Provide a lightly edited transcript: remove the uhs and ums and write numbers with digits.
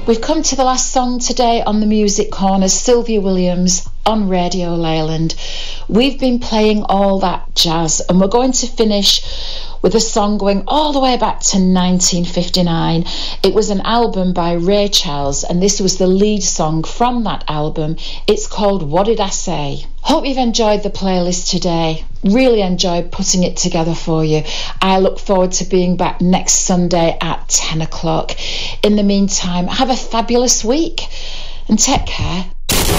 We've come to the last song today on the Music Corner, Sylvia Williams on Radio Leyland. We've been playing all that jazz, and we're going to finish with a song going all the way back to 1959. It was an album by Ray Charles, and this was the lead song from that album. It's called What Did I Say? Hope you've enjoyed the playlist today. Really enjoyed putting it together for you. I look forward to being back next Sunday at 10 o'clock. In the meantime, have a fabulous week and take care.